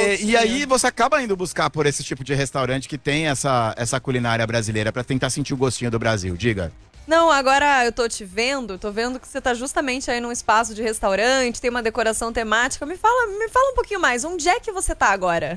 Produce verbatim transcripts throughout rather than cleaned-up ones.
E, e aí você acaba indo buscar por esse tipo de restaurante que tem essa, essa culinária brasileira pra tentar sentir o gostinho do Brasil. Diga. Não, agora eu tô te vendo, tô vendo que você tá justamente aí num espaço de restaurante, tem uma decoração temática. Me fala, me fala um pouquinho mais, onde é que você tá agora?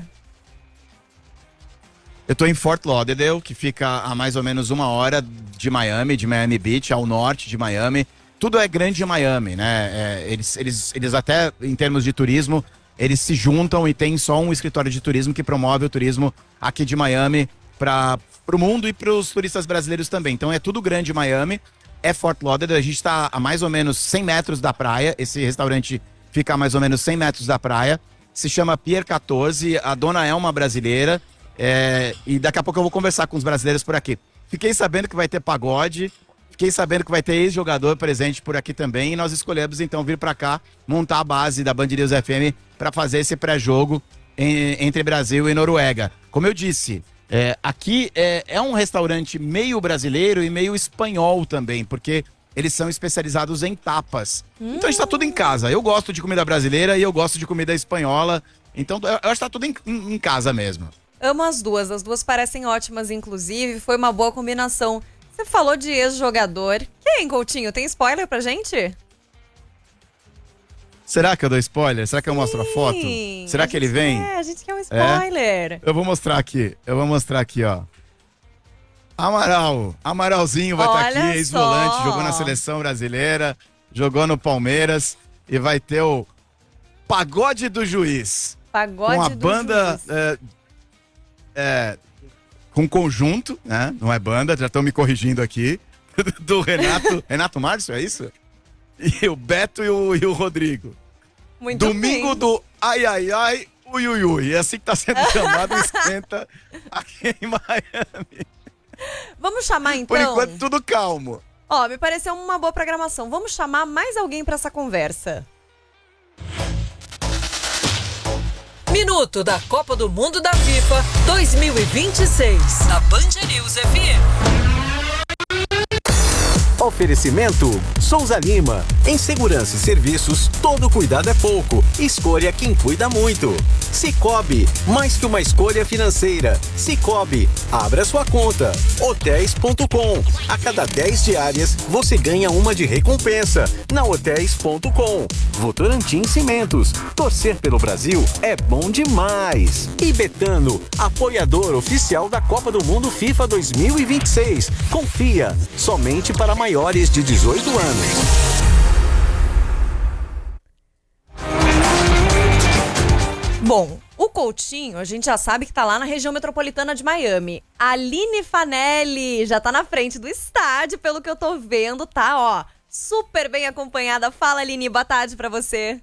Eu tô em Fort Lauderdale, que fica a mais ou menos uma hora de Miami, de Miami Beach, ao norte de Miami. Tudo é grande Miami, né? É, eles, eles, eles até, em termos de turismo, eles se juntam e tem só um escritório de turismo que promove o turismo aqui de Miami para o mundo e para os turistas brasileiros também. Então é tudo grande Miami, é Fort Lauderdale, a gente está a mais ou menos cem metros da praia, esse restaurante fica a mais ou menos cem metros da praia, se chama Pier quatorze, a dona é uma brasileira, é, e daqui a pouco eu vou conversar com os brasileiros por aqui. Fiquei sabendo que vai ter pagode, fiquei sabendo que vai ter ex-jogador presente por aqui também, e nós escolhemos então vir para cá, montar a base da Band News F M para fazer esse pré-jogo em, entre Brasil e Noruega. Como eu disse, é, aqui é, é um restaurante meio brasileiro e meio espanhol também, porque eles são especializados em tapas. Hum. Então está tudo em casa. Eu gosto de comida brasileira e eu gosto de comida espanhola, então eu acho que está tudo em, em, em casa mesmo. Amo as duas, as duas parecem ótimas, inclusive, foi uma boa combinação. Você falou de ex-jogador. Quem, Coutinho? Tem spoiler pra gente? Será que eu dou spoiler? Será que eu mostro a foto? Será que ele vem? É, a gente quer um spoiler. É? Eu vou mostrar aqui. Eu vou mostrar aqui, ó. Amaral. Amaralzinho vai estar aqui, ex-volante. Jogou na seleção brasileira, jogou no Palmeiras. E vai ter o Pagode do Juiz. Pagode com a do banda, Juiz. É, é, com conjunto, né? Não é banda, já estão me corrigindo aqui. Do Renato. Renato Márcio, é isso? E o Beto e o, e o Rodrigo. Muito Domingo bem. do ai, ai, ai, ui, ui, ui. É assim que tá sendo chamado o Esquenta aqui em Miami. Vamos chamar então? Por enquanto, tudo calmo. Ó, me pareceu uma boa programação. Vamos chamar mais alguém pra essa conversa. Minuto da Copa do Mundo da FIFA dois mil e vinte e seis. Da Band News F M. Oferecimento Souza Lima. Em segurança e serviços, todo cuidado é pouco. Escolha quem cuida muito. Cicobi, mais que uma escolha financeira. Cicobi, abra sua conta. Hotéis ponto com. A cada dez diárias, você ganha uma de recompensa. Na Hotéis ponto com. Votorantim Cimentos. Torcer pelo Brasil é bom demais. E Betano, apoiador oficial da Copa do Mundo FIFA dois mil e vinte e seis. Confia, somente para maiores de dezoito anos. Bom, o Coutinho, a gente já sabe que tá lá na região metropolitana de Miami. A Aline Fanelli já tá na frente do estádio, pelo que eu tô vendo, tá, ó, super bem acompanhada. Fala, Aline, boa tarde pra você.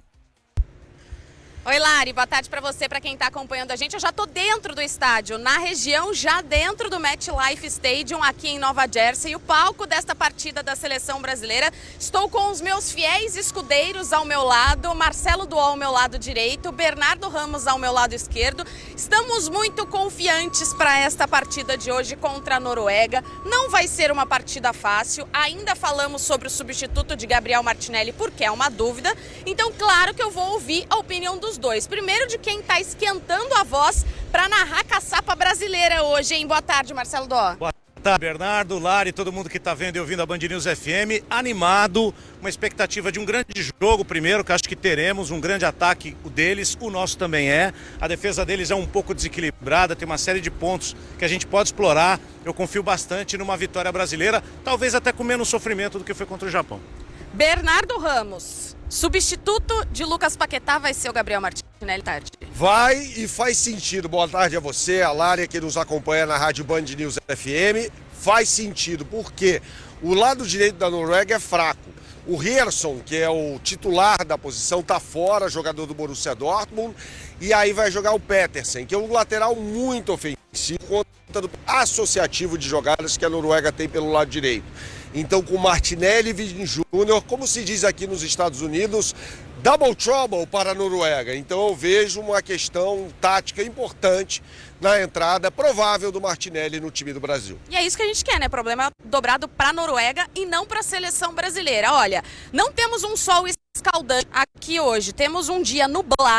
Oi, Lari, boa tarde para você, para quem está acompanhando a gente. Eu já estou dentro do estádio, na região, já dentro do MetLife Stadium, aqui em Nova Jersey, o palco desta partida da seleção brasileira. Estou com os meus fiéis escudeiros ao meu lado, Marcelo Duol ao meu lado direito, Bernardo Ramos ao meu lado esquerdo. Estamos muito confiantes para esta partida de hoje contra a Noruega. Não vai ser uma partida fácil, ainda falamos sobre o substituto de Gabriel Martinelli, porque é uma dúvida. Então, claro que eu vou ouvir a opinião dos dois. Primeiro de quem está esquentando a voz para narrar a caçapa brasileira hoje, hein? Boa tarde, Marcelo Dó. Boa tarde, Bernardo, Lari, todo mundo que está vendo e ouvindo a Band News F M, animado, uma expectativa de um grande jogo primeiro, que acho que teremos, um grande ataque, o deles, o nosso também é. A defesa deles é um pouco desequilibrada, tem uma série de pontos que a gente pode explorar. Eu confio bastante numa vitória brasileira, talvez até com menos sofrimento do que foi contra o Japão. Bernardo Ramos, substituto de Lucas Paquetá vai ser o Gabriel Martinelli, tarde. Vai e faz sentido. Boa tarde a você, a Lária, que nos acompanha na Rádio Band News F M. Faz sentido, porque o lado direito da Noruega é fraco. O Ryerson, que é o titular da posição, está fora, jogador do Borussia Dortmund. E aí vai jogar o Petersen, que é um lateral muito ofensivo, conta do associativo de jogadas que a Noruega tem pelo lado direito. Então, com Martinelli e Vini Júnior, como se diz aqui nos Estados Unidos, double trouble para a Noruega. Então, eu vejo uma questão tática importante na entrada provável do Martinelli no time do Brasil. E é isso que a gente quer, né? Problema dobrado para a Noruega e não para a seleção brasileira. Olha, não temos um sol escaldante aqui hoje. Temos um dia nublado,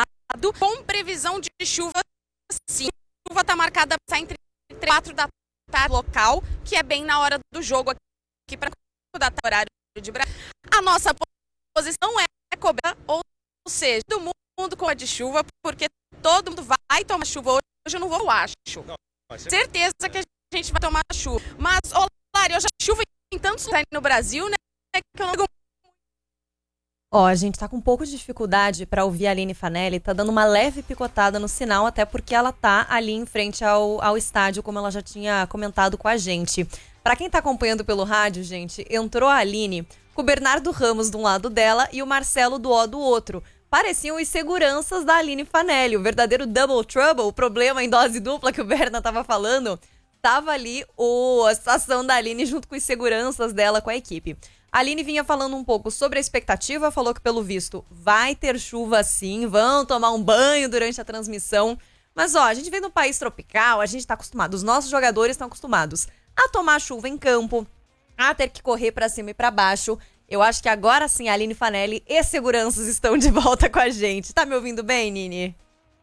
nublado, com previsão de chuva sim. A chuva está marcada para entre quatro da tarde local, que é bem na hora do jogo aqui para da horário de Brasília. A nossa posição é coberta, ou seja, todo mundo com a de chuva, porque todo mundo vai tomar chuva hoje. Hoje eu não vou, eu acho. Não, certeza que a gente vai tomar chuva. Mas, ô, Lari, hoje a chuva em tantos lugares no Brasil, né? Que eu não... Ó, a gente tá com um pouco de dificuldade pra ouvir a Aline Fanelli, tá dando uma leve picotada no sinal, até porque ela tá ali em frente ao, ao estádio, como ela já tinha comentado com a gente. Pra quem tá acompanhando pelo rádio, gente, entrou a Aline com o Bernardo Ramos de um lado dela e o Marcelo Duó do outro. Pareciam os seguranças da Aline Fanelli, o verdadeiro double trouble, o problema em dose dupla que o Berna tava falando. Tava ali o, a situação da Aline junto com os seguranças dela com a equipe. A Aline vinha falando um pouco sobre a expectativa, falou que pelo visto vai ter chuva sim, vão tomar um banho durante a transmissão. Mas ó, a gente vem num país tropical, a gente tá acostumado, os nossos jogadores estão acostumados a tomar chuva em campo, a ter que correr pra cima e pra baixo. Eu acho que agora sim a Aline Fanelli e seguranças estão de volta com a gente. Tá me ouvindo bem, Nini?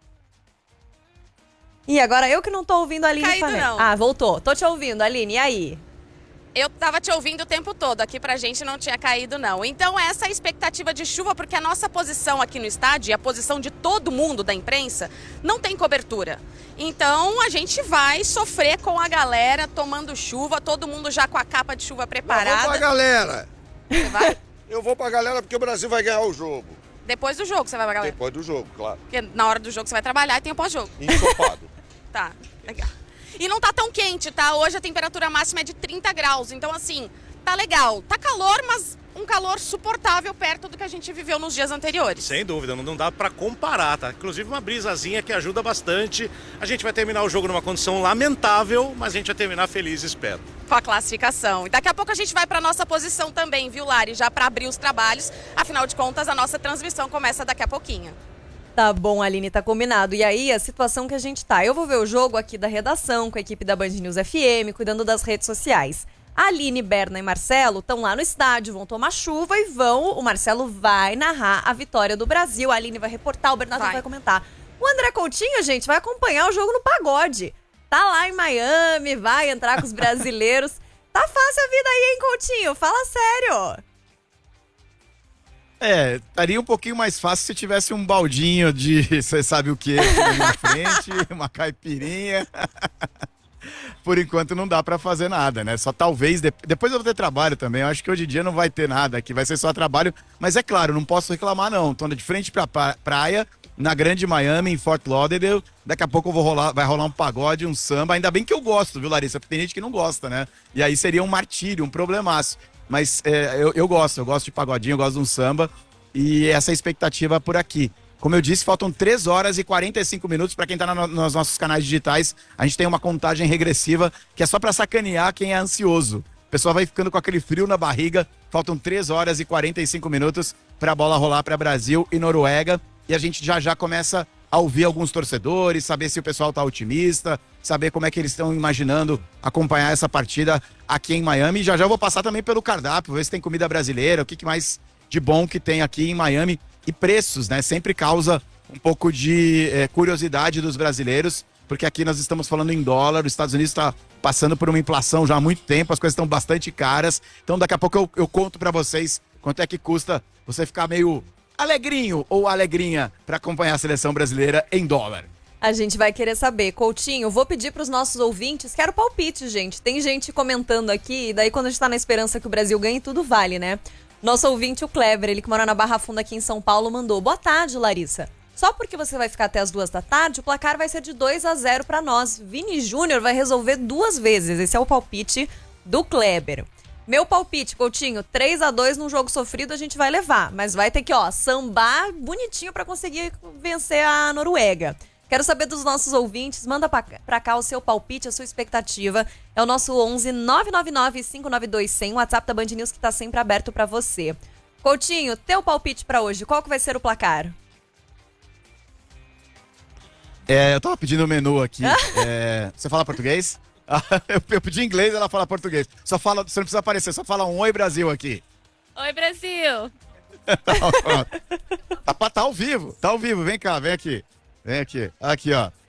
E agora eu que não tô ouvindo a Aline Caído, Fanelli. não. Ah, voltou. Tô te ouvindo, Aline, e aí? Eu tava te ouvindo o tempo todo, aqui pra gente não tinha caído não. Então essa é a expectativa de chuva, porque a nossa posição aqui no estádio, e a posição de todo mundo da imprensa, não tem cobertura. Então a gente vai sofrer com a galera tomando chuva, todo mundo já com a capa de chuva Eu vou preparada. pra galera. Você vai? Eu vou pra galera porque o Brasil vai ganhar o jogo. Depois do jogo você vai pra galera? Depois do jogo, claro. Porque na hora do jogo você vai trabalhar e tem o pós-jogo. Ensopado. Tá, legal. E não tá tão quente, tá? Hoje a temperatura máxima é de trinta graus, então assim, tá legal. Tá calor, mas um calor suportável perto do que a gente viveu nos dias anteriores. Sem dúvida, não dá pra comparar, tá? Inclusive uma brisazinha que ajuda bastante. A gente vai terminar o jogo numa condição lamentável, mas a gente vai terminar feliz, espero. Com a classificação. E daqui a pouco a gente vai pra nossa posição também, viu, Lari? Já pra abrir os trabalhos. Afinal de contas, a nossa transmissão começa daqui a pouquinho. Tá bom, Aline, tá combinado. E aí, a situação que a gente tá. Eu vou ver o jogo aqui da redação, com a equipe da Band News F M, cuidando das redes sociais. A Aline, Berna e Marcelo estão lá no estádio, vão tomar chuva e vão... O Marcelo vai narrar a vitória do Brasil. A Aline vai reportar, o Bernardo vai, vai comentar. O André Coutinho, gente, vai acompanhar o jogo no pagode. Tá lá em Miami, vai entrar com os brasileiros. Tá fácil a vida aí, hein, Coutinho? Fala sério. É, estaria um pouquinho mais fácil se tivesse um baldinho de, você sabe o que, aqui na frente, uma caipirinha. Por enquanto não dá pra fazer nada, né? Só talvez, de... depois eu vou ter trabalho também, eu acho que hoje em dia não vai ter nada aqui, vai ser só trabalho. Mas é claro, não posso reclamar não, tô de frente pra praia, na grande Miami, em Fort Lauderdale. Daqui a pouco eu vou rolar, vai rolar um pagode, um samba, ainda bem que eu gosto, viu, Larissa? Porque tem gente que não gosta, né? E aí seria um martírio, um problemaço. Mas é, eu, eu gosto, eu gosto de pagodinho, eu gosto de um samba. E essa é a expectativa por aqui. Como eu disse, faltam três horas e quarenta e cinco minutos para quem tá no, nos nossos canais digitais. A gente tem uma contagem regressiva que é só para sacanear quem é ansioso. O pessoal vai ficando com aquele frio na barriga. Faltam três horas e quarenta e cinco minutos para a bola rolar para Brasil e Noruega. E a gente já já começa a ouvir alguns torcedores, saber se o pessoal tá otimista, saber como é que eles estão imaginando acompanhar essa partida aqui em Miami. E já já eu vou passar também pelo cardápio, ver se tem comida brasileira, o que, que mais de bom que tem aqui em Miami. E preços, né? Sempre causa um pouco de é, curiosidade dos brasileiros, porque aqui nós estamos falando em dólar, os Estados Unidos está passando por uma inflação já há muito tempo, as coisas estão bastante caras. Então daqui a pouco eu, eu conto para vocês quanto é que custa você ficar meio alegrinho ou alegrinha para acompanhar a seleção brasileira em dólar. A gente vai querer saber. Coutinho, vou pedir para os nossos ouvintes, quero palpite, gente. Tem gente comentando aqui, e daí quando a gente tá na esperança que o Brasil ganhe, tudo vale, né? Nosso ouvinte, o Kleber, ele que mora na Barra Funda aqui em São Paulo, mandou: boa tarde, Larissa. Só porque você vai ficar até as duas da tarde, o placar vai ser de dois a zero para nós. Vini Júnior vai resolver duas vezes. Esse é o palpite do Kleber. Meu palpite, Coutinho, três a dois num jogo sofrido a gente vai levar. Mas vai ter que, ó, sambar bonitinho para conseguir vencer a Noruega. Quero saber dos nossos ouvintes, manda pra, pra cá o seu palpite, a sua expectativa. É o nosso onze nove nove nove cinco nove dois zero zero, o WhatsApp da Band News que tá sempre aberto pra você. Coutinho, teu palpite pra hoje, qual que vai ser o placar? É, eu tava pedindo o menu aqui. é, você fala português? eu, eu pedi inglês, ela fala português. Só fala, você não precisa aparecer, só fala um oi Brasil aqui. Oi, Brasil! Tá, tá ao vivo, tá ao vivo. Vem cá, vem aqui. Vem aqui. Aqui, ó.